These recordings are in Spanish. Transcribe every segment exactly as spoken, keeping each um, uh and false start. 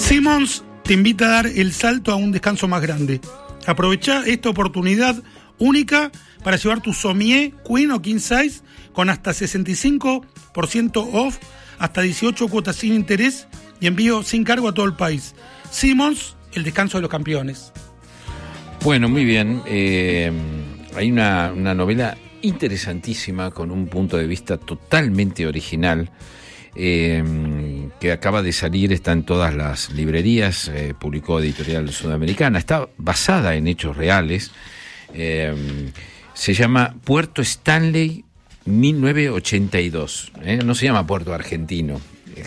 Simmons te invita a dar el salto a un descanso más grande. Aprovecha esta oportunidad única para llevar tu somier Queen o King Size con hasta sesenta y cinco por ciento off, hasta dieciocho cuotas sin interés y envío sin cargo a todo el país. Simmons, el descanso de los campeones. Bueno, muy bien. Eh, hay una, una novela interesantísima con un punto de vista totalmente original eh, que acaba de salir, está en todas las librerías, eh, publicó Editorial Sudamericana, está basada en hechos reales, eh, se llama Puerto Stanley mil novecientos ochenta y dos, eh, no se llama Puerto Argentino,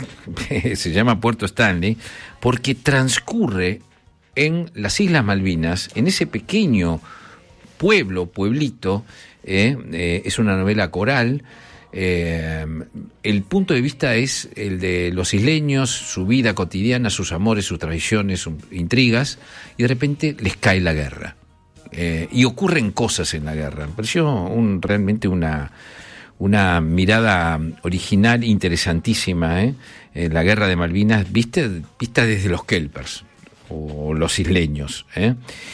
se llama Puerto Stanley porque transcurre en las Islas Malvinas, en ese pequeño pueblo, pueblito, eh, eh, es una novela coral. Eh, el punto de vista es el de los isleños, su vida cotidiana, sus amores, sus traiciones, sus intrigas, y de repente les cae la guerra. Eh, y ocurren cosas en la guerra. Me pareció un, realmente una, una mirada original interesantísima, ¿eh? En la guerra de Malvinas, vista, vista desde los kelpers o los isleños, ¿eh?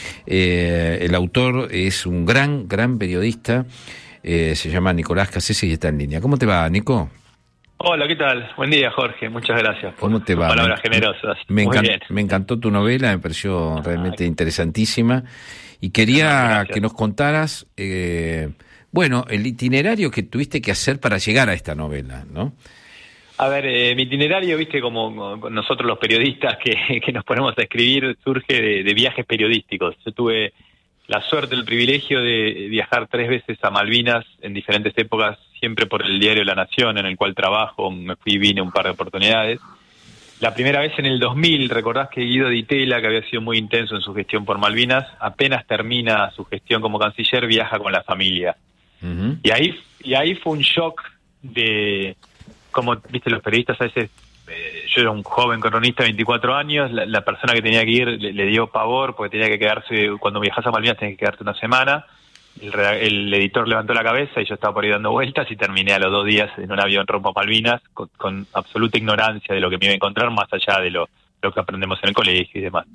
Eh, el autor es un gran, gran periodista. Eh, se llama Nicolás Cassese y está en línea. ¿Cómo te va, Nico? Hola, ¿qué tal? Buen día, Jorge. Muchas gracias por ¿Cómo te tus va? palabras me, generosas. Me, Muy encan- bien. me encantó tu novela, me pareció realmente Ay. interesantísima. Y quería Gracias. que nos contaras, eh, bueno, el itinerario que tuviste que hacer para llegar a esta novela, ¿no? A ver, eh, mi itinerario, viste, como, como nosotros los periodistas que, que nos ponemos a escribir, surge de, de viajes periodísticos. Yo tuve la suerte, el privilegio de viajar tres veces a Malvinas en diferentes épocas, siempre por el diario La Nación, en el cual trabajo, me fui y vine un par de oportunidades. La primera vez en el dos mil, recordás que Guido Di Tella, que había sido muy intenso en su gestión por Malvinas, apenas termina su gestión como canciller, viaja con la familia. Uh-huh. Y ahí y ahí fue un shock de, como viste los periodistas a veces, eh, yo era un joven cronista de veinticuatro años, la, la persona que tenía que ir le, le dio pavor porque tenía que quedarse, cuando viajas a Malvinas tenés que quedarte una semana. El, el editor levantó la cabeza y yo estaba por ahí dando vueltas y terminé a los dos días en un avión rumbo a Malvinas con, con absoluta ignorancia de lo que me iba a encontrar, más allá de lo, lo que aprendemos en el colegio y demás.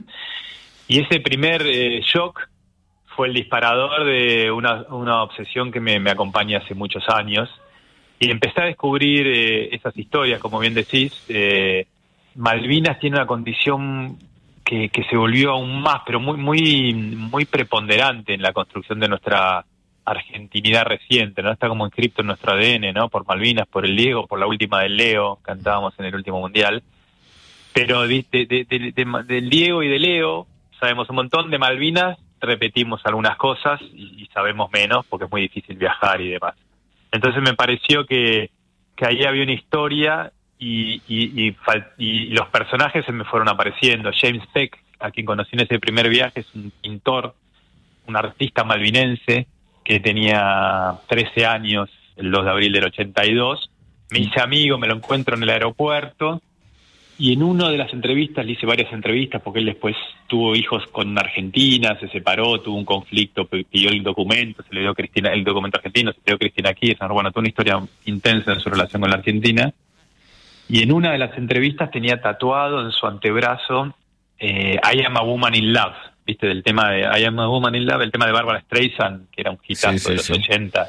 Y ese primer eh, shock fue el disparador de una, una obsesión que me, me acompaña hace muchos años. Y empecé a descubrir eh, esas historias, como bien decís. eh, Malvinas tiene una condición que, que se volvió aún más, pero muy muy muy preponderante en la construcción de nuestra argentinidad reciente, ¿no? Está como inscripto en nuestro A D N, ¿no? Por Malvinas, por el Diego, por la última del Leo, cantábamos en el último mundial. Pero de, de, de, de, de, del Diego y de Leo sabemos un montón, de Malvinas repetimos algunas cosas y, y sabemos menos porque es muy difícil viajar y demás. Entonces me pareció que, que ahí había una historia y, y, y, y los personajes se me fueron apareciendo. James Peck, a quien conocí en ese primer viaje, es un pintor, un artista malvinense que tenía trece años el dos de abril del ochenta y dos. Me hice amigo, me lo encuentro en el aeropuerto y en una de las entrevistas, le hice varias entrevistas porque él después tuvo hijos con Argentina, se separó, tuvo un conflicto, pidió el documento, se le dio Cristina, el documento argentino, se le dio Cristina Kirchner, bueno, tuvo una historia intensa en su relación con la Argentina. Y en una de las entrevistas tenía tatuado en su antebrazo eh, I am a woman in love, viste, del tema de I am a woman in love, el tema de Barbara Streisand, que era un hitazo sí, sí, de los sí. ochenta.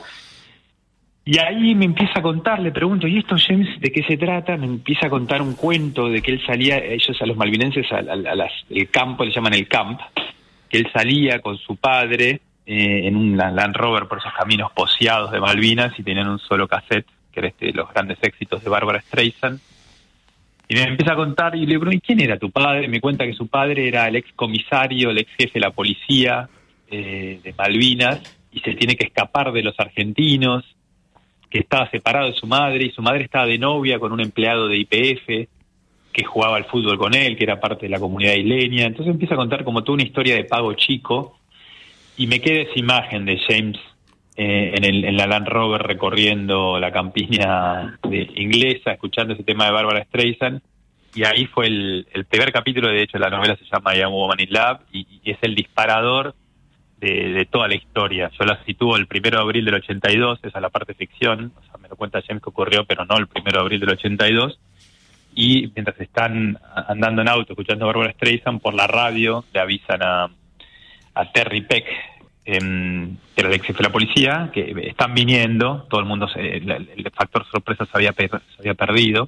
Y ahí me empieza a contar, le pregunto, ¿y esto, James, de qué se trata? Me empieza a contar un cuento de que él salía, ellos a los malvinenses, al a, a las, el campo, le llaman el camp, que él salía con su padre eh, en un Land Rover por esos caminos poseados de Malvinas y tenían un solo cassette, que era este, los grandes éxitos de Barbara Streisand. Y me empieza a contar, y le pregunto, ¿y quién era tu padre? Me cuenta que su padre era el ex comisario, el ex jefe de la policía eh, de Malvinas, y se tiene que escapar de los argentinos, que estaba separado de su madre, y su madre estaba de novia con un empleado de Y P F, que jugaba al fútbol con él, que era parte de la comunidad isleña. Entonces empieza a contar como toda una historia de pago chico, y me queda esa imagen de James eh, en, el, en la Land Rover recorriendo la campiña de inglesa, escuchando ese tema de Barbara Streisand, y ahí fue el, el primer capítulo, de hecho la novela se llama I Am a Woman in Love, y, y es el disparador de, de toda la historia. Yo la sitúo el primero de abril del ochenta y dos, esa es la parte ficción, o sea, me lo cuenta James que ocurrió, pero no el primero de abril del ochenta y dos, y mientras están andando en auto escuchando a Barbra Streisand, por la radio le avisan a, a Terry Peck, eh, que era el ex jefe de la policía, que están viniendo, todo el mundo, se, el, el factor sorpresa se había, per, se había perdido,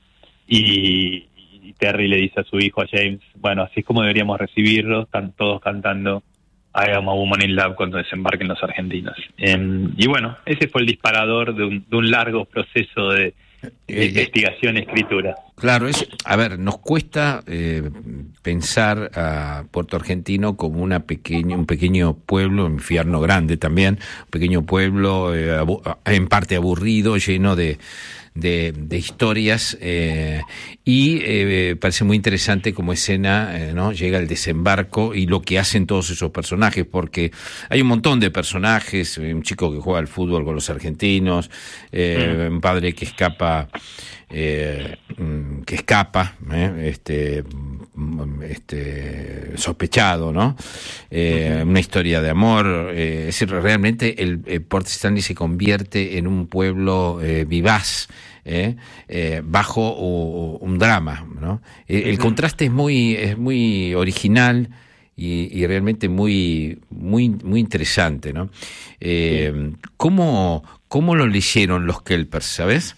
y, y Terry le dice a su hijo, a James, bueno, así es como deberíamos recibirlo, están todos cantando I Am a Woman in Love cuando desembarquen los argentinos. Eh, y bueno, ese fue el disparador de un, de un largo proceso de, de eh, investigación y escritura. Claro, es, a ver, nos cuesta eh, pensar a Puerto Argentino como una pequeña, un pequeño pueblo, un infierno grande también, un pequeño pueblo eh, abu- en parte aburrido, lleno de de, de historias, eh, y eh, parece muy interesante como escena, eh, ¿no? Llega el desembarco y lo que hacen todos esos personajes, porque hay un montón de personajes, un chico que juega al fútbol con los argentinos, eh, un padre que escapa, eh, que escapa, eh, este, este, sospechado, ¿no? Eh, una historia de amor, eh, es decir, realmente el, el Port Stanley se convierte en un pueblo eh, vivaz, Eh, eh, bajo o, o un drama, ¿no? Eh, el contraste es muy es muy original y, y realmente muy muy muy interesante, ¿no? Eh, ¿cómo, ¿Cómo lo leyeron los Kelpers, sabes?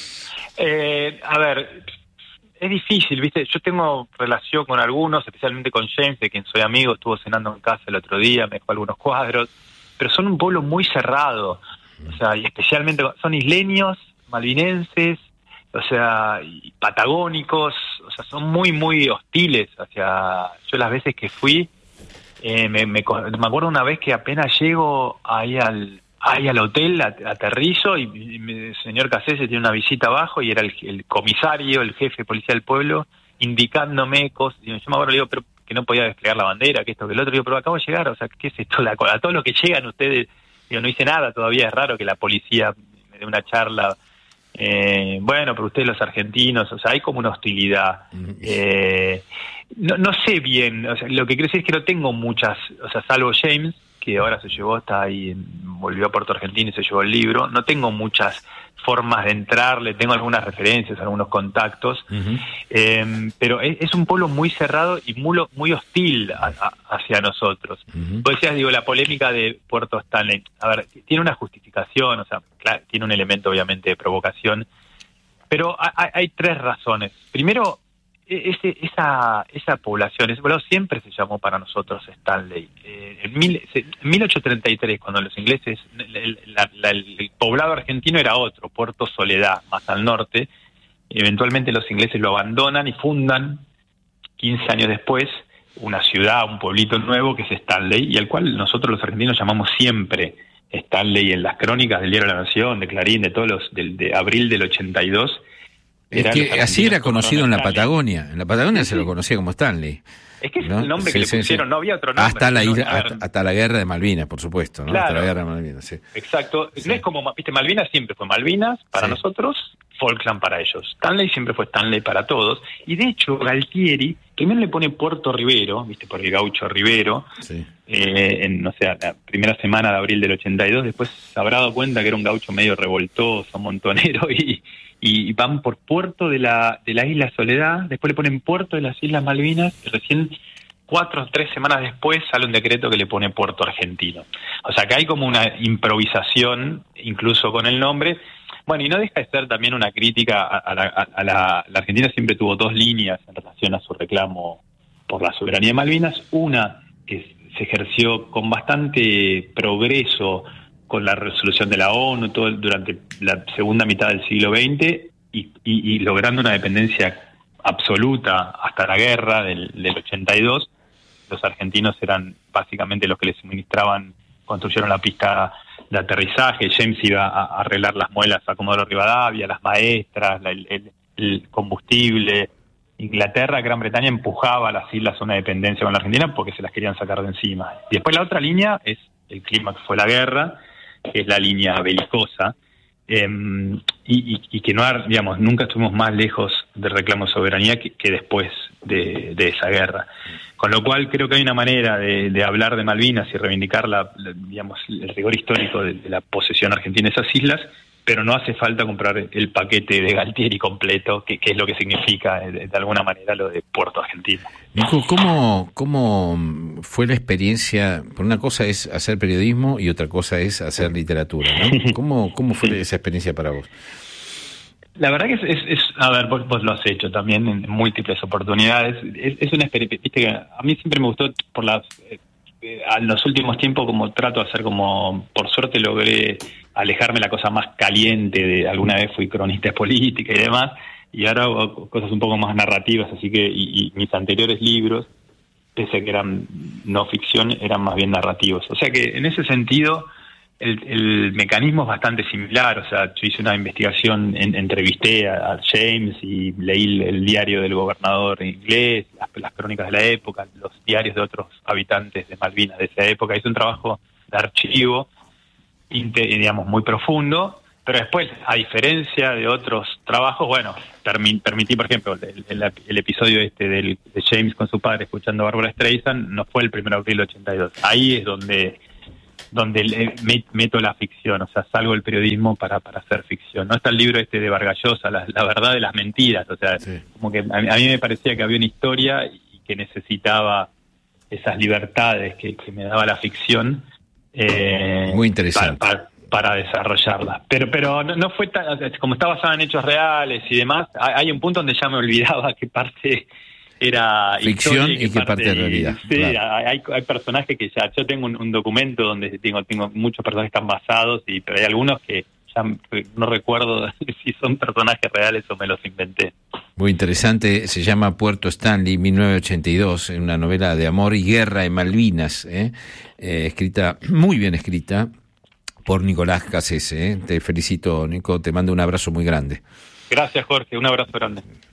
Eh, a ver, es difícil, ¿viste? Yo tengo relación con algunos, especialmente con James, de quien soy amigo, estuvo cenando en casa el otro día, me dejó algunos cuadros, pero son un pueblo muy cerrado, o sea, y especialmente son isleños, malvinenses, o sea, y patagónicos, o sea, son muy, muy hostiles hacia... Yo las veces que fui, eh, me, me, me acuerdo una vez que apenas llego ahí al ahí al hotel, aterrizo, y, y el señor Cassese tiene una visita abajo, y era el, el comisario, el jefe de policía del pueblo, indicándome cosas, y yo me acuerdo, le digo, pero que no podía desplegar la bandera, que esto, que el otro, digo, pero acabo de llegar, o sea, ¿qué es esto? La, a todos los que llegan ustedes, digo, no hice nada todavía, es raro que la policía me dé una charla. Eh, bueno, pero ustedes los argentinos, o sea, hay como una hostilidad. Eh, no, no sé bien, o sea, lo que quiero decir es que no tengo muchas, o sea, salvo James, que ahora se llevó, está ahí, volvió a Puerto Argentino y se llevó el libro, no tengo muchas formas de entrarle, tengo algunas referencias, algunos contactos, uh-huh. eh, pero es, es un pueblo muy cerrado y muy, muy hostil a, a, hacia nosotros. Uh-huh. Vos decías, digo, la polémica de Puerto Stanley, a ver, tiene una justificación, o sea, claro, tiene un elemento obviamente de provocación, pero hay, hay tres razones. Primero, ese, esa, esa población, ese pueblo siempre se llamó para nosotros Stanley. Eh, en, mil, en mil ochocientos treinta y tres, cuando los ingleses, el, la, la, el poblado argentino era otro, Puerto Soledad, más al norte. Eventualmente los ingleses lo abandonan y fundan, quince años después, una ciudad, un pueblito nuevo que es Stanley, y al cual nosotros los argentinos llamamos siempre Stanley. En las crónicas del Diario de la Nación, de Clarín, de todos los, de, de abril del ochenta y dos. Es que así era conocido en la Patagonia. En la Patagonia sí, se lo conocía como Stanley. Es que es ¿no? el nombre sí, que sí, le pusieron, sí. no había otro nombre. Hasta la, isla, no, hasta, hasta la guerra de Malvinas, por supuesto, ¿no? Claro. Hasta la guerra de Malvinas, sí. Exacto. Sí. No es como, viste, Malvinas siempre fue Malvinas para sí. nosotros, Falkland para ellos. Stanley siempre fue Stanley para todos. Y de hecho, Galtieri primero le pone Puerto Rivero, viste, por el gaucho Rivero, sí. eh, en, no sé, la primera semana de abril del ochenta y dos, después se habrá dado cuenta que era un gaucho medio revoltoso, montonero, y... y van por Puerto de la de la Isla Soledad, después le ponen Puerto de las Islas Malvinas, y recién cuatro o tres semanas después sale un decreto que le pone Puerto Argentino. O sea que hay como una improvisación, incluso con el nombre. Bueno, y no deja de ser también una crítica a, a, la, a la... La Argentina siempre tuvo dos líneas en relación a su reclamo por la soberanía de Malvinas. Una que se ejerció con bastante progreso con la resolución de la ONU todo durante la segunda mitad del siglo veinte y, y, y logrando una dependencia absoluta hasta la guerra del, del ochenta y dos. Los argentinos eran básicamente los que les suministraban, construyeron la pista de aterrizaje, James iba a arreglar las muelas a Comodoro Rivadavia, las maestras, la, el, el, el combustible. Inglaterra, Gran Bretaña empujaba a las islas a una dependencia con la Argentina porque se las querían sacar de encima. Y después la otra línea es el clima que fue la guerra, que es la línea belicosa, eh, y, y, y que no, digamos, nunca estuvimos más lejos del reclamo de soberanía que, que después de, de esa guerra. Con lo cual creo que hay una manera de, de hablar de Malvinas y reivindicar la, la, digamos, el rigor histórico de, de la posesión argentina de esas islas, pero no hace falta comprar el paquete de Galtieri completo, que, que es lo que significa de, de alguna manera lo de Puerto Argentino. Nico, ¿cómo, ¿cómo fue la experiencia? Por una cosa es hacer periodismo y otra cosa es hacer literatura, ¿no? ¿Cómo, cómo fue esa experiencia para vos? La verdad que es, es, es a ver, vos, vos lo has hecho también en múltiples oportunidades. Es, es una experiencia, viste que a mí siempre me gustó por las, eh, en los últimos tiempos como trato de hacer como, por suerte logré alejarme de la cosa más caliente, de alguna vez fui cronista de política y demás, y ahora hago cosas un poco más narrativas, así que, y, y mis anteriores libros, pese a que eran no ficción, eran más bien narrativos. O sea que en ese sentido, El, el mecanismo es bastante similar. O sea, yo hice una investigación, en, entrevisté a, a James y leí el, el diario del gobernador inglés, las, las crónicas de la época, los diarios de otros habitantes de Malvinas de esa época. Hice un trabajo de archivo, inter, digamos, muy profundo, pero después, a diferencia de otros trabajos, bueno, permi, permití, por ejemplo, el, el, el episodio este del, de James con su padre escuchando a Barbra Streisand, no fue el primero de abril del ochenta y dos. Ahí es donde... donde me, meto la ficción, o sea, salgo del periodismo para, para hacer ficción. No está el libro este de Vargas Llosa, la, la verdad de las mentiras, o sea, sí. como que a, a mí me parecía que había una historia y que necesitaba esas libertades que, que me daba la ficción. Eh, Muy interesante. Para, para, para desarrollarla. Pero pero no, no fue tan, o sea, como está basada en hechos reales y demás, hay, hay un punto donde ya me olvidaba qué parte era ficción y qué parte de realidad. Sí, claro. hay, hay personajes que ya, yo tengo un, un documento donde tengo, tengo muchos personajes que están basados, y pero hay algunos que ya no recuerdo si son personajes reales o me los inventé. Muy interesante, se llama Puerto Stanley, mil novecientos ochenta y dos, una novela de amor y guerra en Malvinas, ¿eh? Eh, escrita, muy bien escrita, por Nicolás Cassese. ¿eh? Te felicito, Nico, te mando un abrazo muy grande. Gracias, Jorge, un abrazo grande.